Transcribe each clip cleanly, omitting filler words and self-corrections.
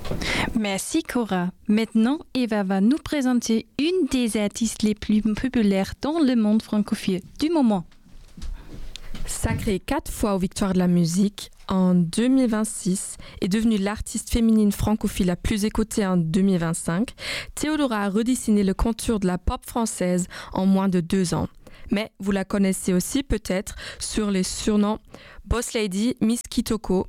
Merci Cora. Maintenant, Eva va nous présenter une des artistes les plus populaires dans le monde francophone du moment. Sacrée 4 fois aux Victoires de la musique, en 2026 est devenue l'artiste féminine francophile la plus écoutée en 2025, Théodora a redessiné le contour de la pop française en moins de 2 ans. Mais vous la connaissez aussi peut-être sur les surnoms Boss Lady, Miss Kitoko.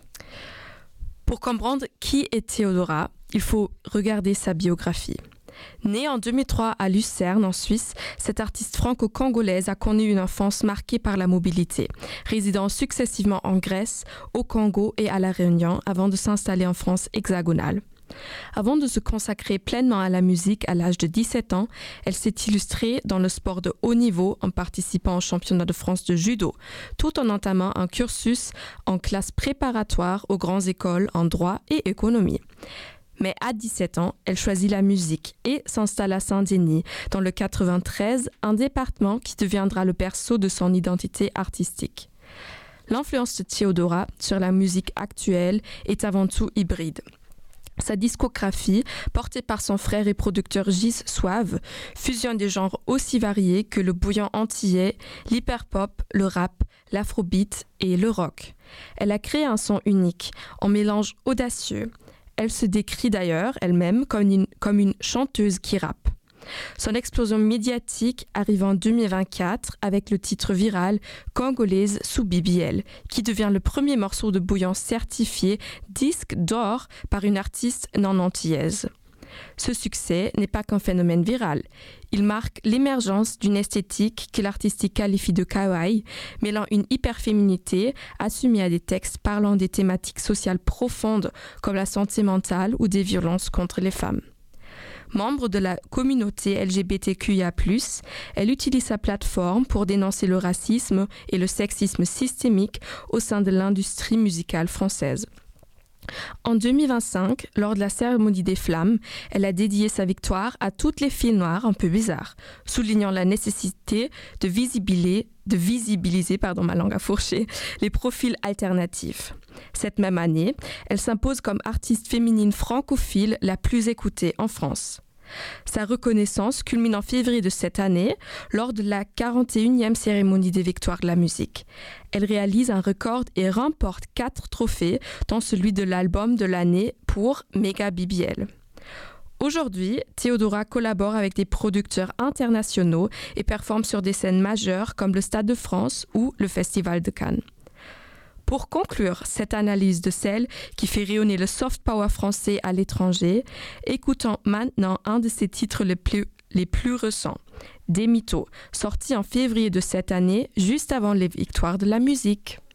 Pour comprendre qui est Théodora, il faut regarder sa biographie. Née en 2003 à Lucerne, en Suisse, cette artiste franco-congolaise a connu une enfance marquée par la mobilité, résidant successivement en Grèce, au Congo et à La Réunion avant de s'installer en France hexagonale. Avant de se consacrer pleinement à la musique à l'âge de 17 ans, elle s'est illustrée dans le sport de haut niveau en participant au championnat de France de judo, tout en entamant un cursus en classe préparatoire aux grandes écoles en droit et économie. Mais à 17 ans, elle choisit la musique et s'installe à Saint-Denis, dans le 93, un département qui deviendra le berceau de son identité artistique. L'influence de Théodora sur la musique actuelle est avant tout hybride. Sa discographie, portée par son frère et producteur Gis Suave, fusionne des genres aussi variés que le bouillon antillais, l'hyperpop, le rap, l'afrobeat et le rock. Elle a créé un son unique, en mélange audacieux. Elle se décrit d'ailleurs elle-même comme une chanteuse qui rappe. Son explosion médiatique arrive en 2024 avec le titre viral Congolaise sous BBL, qui devient le premier morceau de bouillon certifié disque d'or par une artiste non antillaise. Ce succès n'est pas qu'un phénomène viral. Il marque l'émergence d'une esthétique que l'artistique qualifie de kawaii, mêlant une hyperféminité assumée à des textes parlant des thématiques sociales profondes comme la santé mentale ou des violences contre les femmes. Membre de la communauté LGBTQIA+, elle utilise sa plateforme pour dénoncer le racisme et le sexisme systémique au sein de l'industrie musicale française. En 2025, lors de la cérémonie des Flammes, elle a dédié sa victoire à toutes les filles noires un peu bizarres, soulignant la nécessité de visibiliser ma langue à fourcher, les profils alternatifs. Cette même année, elle s'impose comme artiste féminine francophile la plus écoutée en France. Sa reconnaissance culmine en février de cette année lors de la 41e cérémonie des Victoires de la musique. Elle réalise un record et remporte 4 trophées, dont celui de l'album de l'année pour Mega BBL. Aujourd'hui, Théodora collabore avec des producteurs internationaux et performe sur des scènes majeures comme le Stade de France ou le Festival de Cannes. Pour conclure cette analyse de celle qui fait rayonner le soft power français à l'étranger, écoutons maintenant un de ses titres les plus récents, Des Mythos, sorti en février de cette année, juste avant les Victoires de la musique.